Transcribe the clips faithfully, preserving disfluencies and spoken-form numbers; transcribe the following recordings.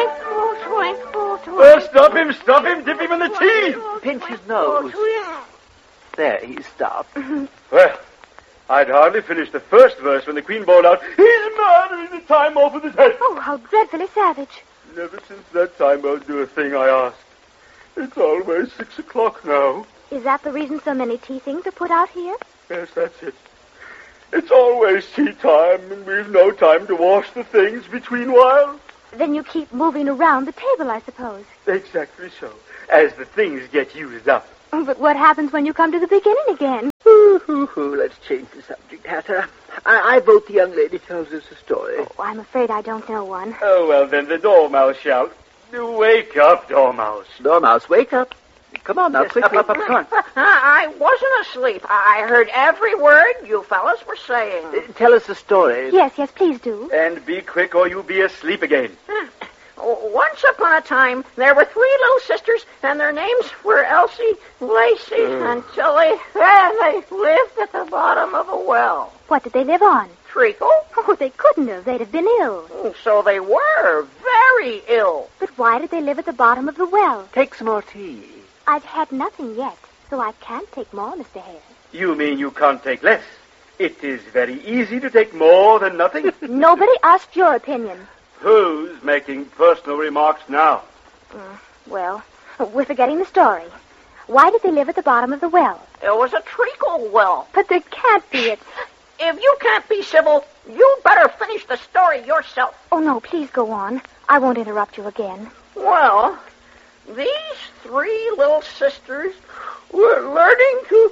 Twinkle, twinkle, twinkle. Oh, stop him, stop him, dip him in the tea. Pinch his nose. There, he's stopped. Well, I'd hardly finished the first verse when the Queen bawled out, "He's murdering the time off with his head." Oh, how dreadfully savage. Never since that time I'll do a thing I asked. It's always six o'clock now. Is that the reason so many tea things are put out here? Yes, that's it. It's always tea time, and we've no time to wash the things between whiles. Then you keep moving around the table, I suppose. Exactly so, as the things get used up. But what happens when you come to the beginning again? Hoo, hoo, hoo. Let's change the subject, Hatter. I, I vote the young lady tells us a story. Oh, I'm afraid I don't know one. Oh, well, then the Dormouse shall. Wake up, Dormouse. Dormouse, wake up. Come on now, Yes, quickly. up, up, up, come on. I wasn't asleep. I heard every word you fellas were saying. Uh, tell us a story. Yes, yes, please do. And be quick or you'll be asleep again. Once upon a time, there were three little sisters, and their names were Elsie, Lacey, Mm. and Tilly, and they lived at the bottom of a well. What did they live on? Treacle? Oh, they couldn't have. They'd have been ill. So they were very ill. But why did they live at the bottom of the well? Take some more tea. I've had nothing yet, so I can't take more, Mister Hare. You mean you can't take less? It is very easy to take more than nothing. Nobody asked your opinion. Who's making personal remarks now? Uh, well, we're forgetting the story. Why did they live at the bottom of the well? It was a treacle well. But there can't be it. If you can't be civil, you better finish the story yourself. Oh, no, please go on. I won't interrupt you again. Well, these three little sisters were learning to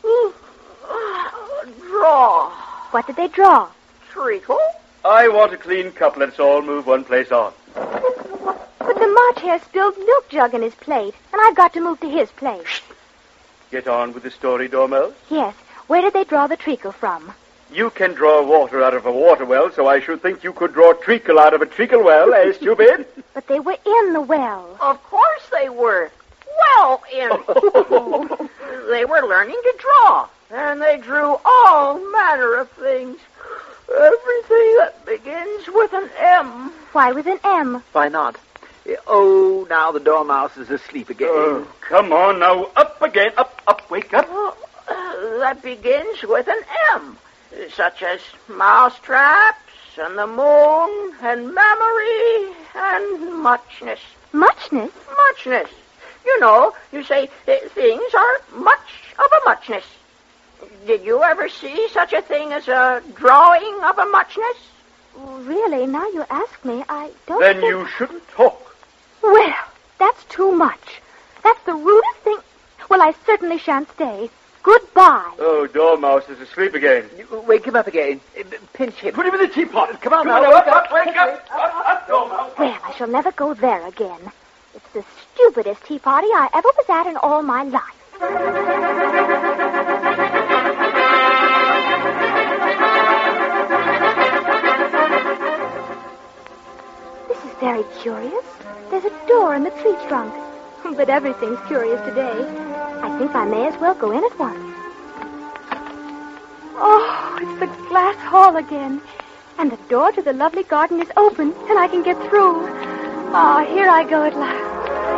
uh, draw. What did they draw? Treacle? I want a clean cup. Let's all move one place on. But the March Hare spilled milk jug in his plate, and I've got to move to his place. Get on with the story, Dormouse. Yes. Where did they draw the treacle from? You can draw water out of a water well, so I should think you could draw treacle out of a treacle well, eh, stupid? But they were in the well. Of course they were. Well in. They were learning to draw, and they drew all manner of things. Everything that begins with an M. Why with an M? Why not? Oh, now the Dormouse is asleep again. Oh, come on now. Up again. Up, up. Wake up. Well, uh, that begins with an M, such as mousetraps and the moon and memory and muchness. Muchness? Muchness. You know, you say uh, things are much of a muchness. Did you ever see such a thing as a drawing of a muchness? Really, now you ask me, I don't Then think... you shouldn't talk. Well, that's too much. That's the rudest thing... Well, I certainly shan't stay. Goodbye. Oh, Dormouse is asleep again. You- Wake him up again. Uh, Pinch him. Put him in the teapot. Come on Come now, on, wake up, up. up, wake up. Up, up, Dormouse. Well, I shall never go there again. It's the stupidest tea party I ever was at in all my life. This is very curious. There's a door in the tree trunk. But everything's curious today. I think I may as well go in at once. Oh, it's the glass hall again. And the door to the lovely garden is open, and I can get through. Oh, here I go at last.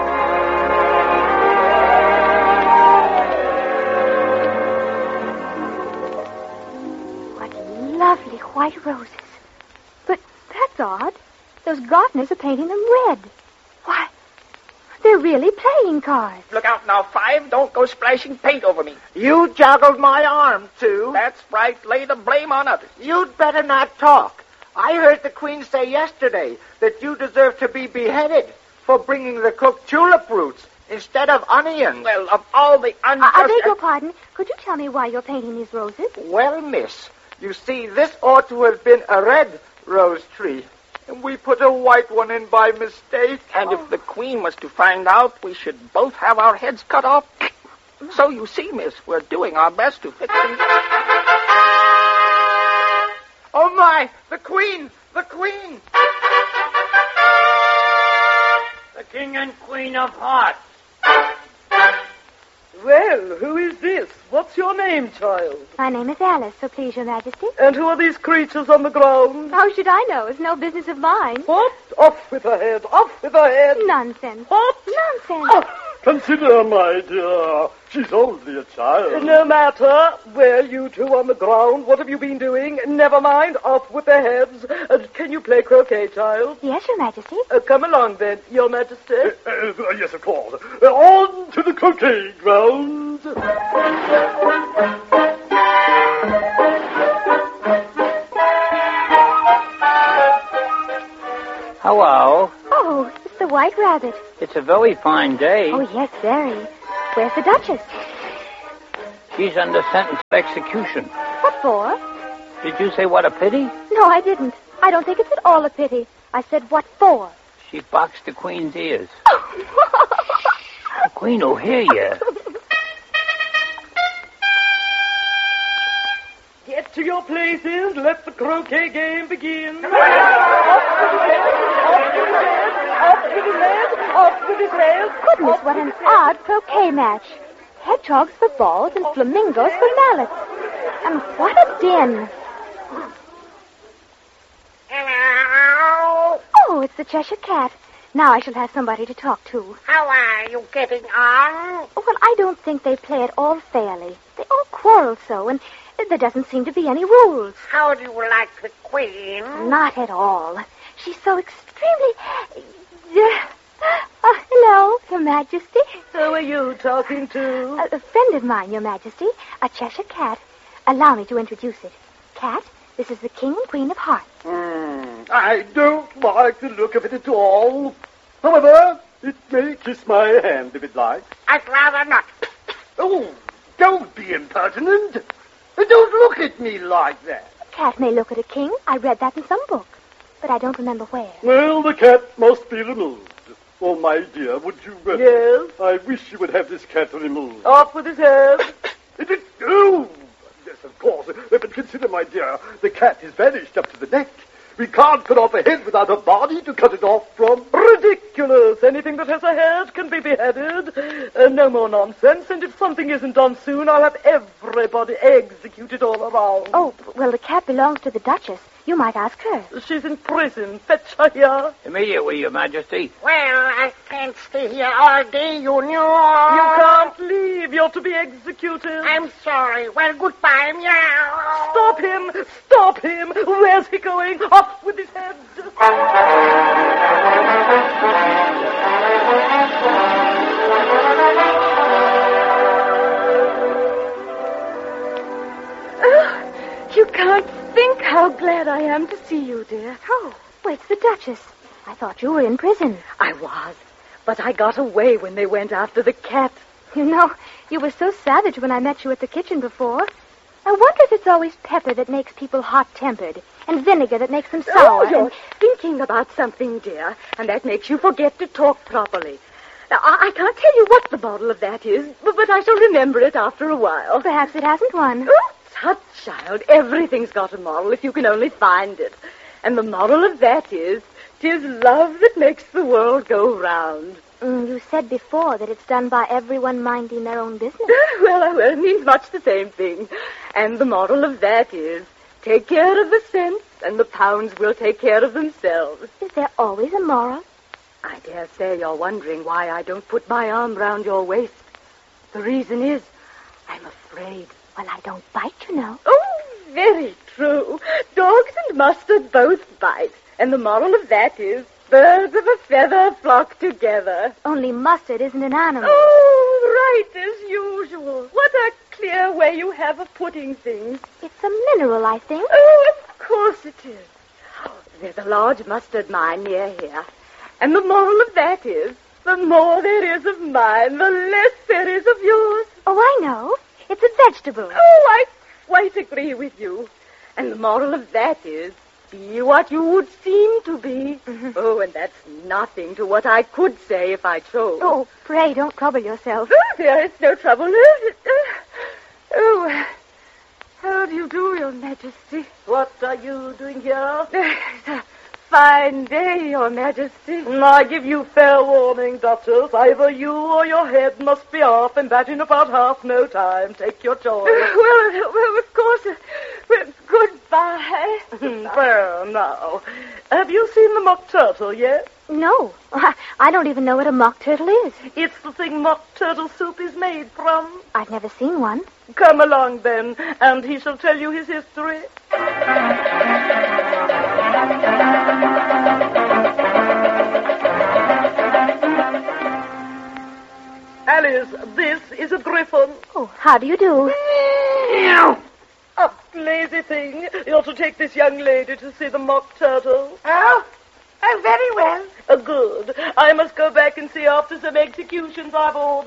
What lovely white roses. But that's odd. Those gardeners are painting them red. Why, they're really playing cards. Look out now, Five. Don't go splashing paint over me. You joggled my arm, too. That's right. Lay the blame on others. You'd better not talk. I heard the Queen say yesterday that you deserve to be beheaded for bringing the cooked tulip roots instead of onions. Well, of all the I, unjust... I beg your pardon. Could you tell me why you're painting these roses? Well, miss, you see, this ought to have been a red rose tree, and we put a white one in by mistake. And if the Queen was to find out, we should both have our heads cut off. So you see, miss, we're doing our best to fix things. Oh, my! The Queen! The Queen! The King and Queen of Hearts. Well, who is this? What's your name, child? My name is Alice, so please, Your Majesty. And who are these creatures on the ground? How should I know? It's no business of mine. What? Off with her head. Off with her head. Nonsense. What? Nonsense. Oh, Consider, my dear, she's only a child. no matter. Well, you two on the ground, what have you been doing? Never mind. Off with their heads. Uh, can you play croquet, child? Yes, Your Majesty. Uh, come along, then, Your Majesty. Uh, uh, yes, of course. Uh, on to the croquet ground. Hello. Oh, it's the White Rabbit. It's a very fine day. Oh, yes, very. Where's the Duchess? She's under sentence of execution. What for? Did you say what a pity? No, I didn't. I don't think it's at all a pity. I said, what for? She boxed the Queen's ears. The Queen will hear you. Get to your places. Let the croquet game begin. Up with his head. Up with his head. Up with his head. Goodness, what an odd croquet match. Hedgehogs for balls and flamingos for mallets. And what a din. Hello. Oh, it's the Cheshire Cat. Now I shall have somebody to talk to. How are you getting on? Well, I don't think they play it all fairly. They all quarrel so, and there doesn't seem to be any rules. How do you like the Queen? Not at all. She's so extremely... Uh, uh, hello, Your Majesty. Who are you talking to? A, a friend of mine, Your Majesty, a Cheshire Cat. Allow me to introduce it. Cat, this is the King and Queen of Hearts. Mm, I don't like the look of it at all. However, it may kiss my hand if it likes. I'd rather not. Oh, don't be impertinent. Don't look at me like that. A cat may look at a king. I read that in some book. But I don't remember where. Well, the cat must be removed. Oh, my dear, would you... Uh, Yes? I wish you would have this cat removed. Off with his head. It is... Oh! Yes, of course. Uh, But consider, my dear, the cat is vanished up to the neck. We can't cut off a head without a body to cut it off from. Ridiculous. Anything that has a head can be beheaded. Uh, no more nonsense. And if something isn't done soon, I'll have everybody executed all around. Oh, well, the cat belongs to the Duchess. You might ask her. She's in prison. Fetch her here. Immediately, Your Majesty. Well, I can't stay here all day, you know. You can't leave. You're to be executed. I'm sorry. Well, goodbye, meow. Stop him! Stop him! Where's he going? Off with his head! Oh, you can't think how glad I am to see you, dear. Oh, well, it's the Duchess. I thought you were in prison. I was, but I got away when they went after the cat. You know, you were so savage when I met you at the kitchen before. I wonder if it's always pepper that makes people hot-tempered and vinegar that makes them sour. Oh, you're and... thinking about something, dear, and that makes you forget to talk properly. Now, I, I can't tell you what the bottle of that is, but, but I shall remember it after a while. Perhaps it hasn't one. Oh, tut, child, everything's got a moral if you can only find it. And the moral of that is, 'tis love that makes the world go round. Mm, you said before that it's done by everyone minding their own business. Well, well, it means much the same thing. And the moral of that is, take care of the cents, and the pounds will take care of themselves. Is there always a moral? I dare say you're wondering why I don't put my arm round your waist. The reason is, I'm afraid. Well, I don't bite, you know. Oh, very true. Dogs and mustard both bite. And the moral of that is, birds of a feather flock together. Only mustard isn't an animal. Oh, right as usual. What a clear way you have of putting things. It's a mineral, I think. Oh, of course it is. There's a large mustard mine near here. And the moral of that is, the more there is of mine, the less there is of yours. Oh, I know. It's a vegetable. Oh, I quite agree with you. And the moral of that is, be what you would seem to be. Mm-hmm. Oh, and that's nothing to what I could say if I chose. Oh, pray don't trouble yourself. Oh, there is no trouble. Oh, how do you do, Your Majesty? What are you doing here? There's a fine day, Your Majesty. I give you fair warning, Duchess. Either you or your head must be off, and that in about half no time. Take your choice. Well, well, of course. Uh, well, goodbye. There, now. Have you seen the mock turtle yet? No. I don't even know what a mock turtle is. It's the thing mock turtle soup is made from. I've never seen one. Come along, then, and he shall tell you his history. Alice, this is a griffin. Oh, how do you do? A lazy thing. You're to take this young lady to see the mock turtle. Oh, oh, very well. Uh, good. I must go back and see after some executions I've ordered.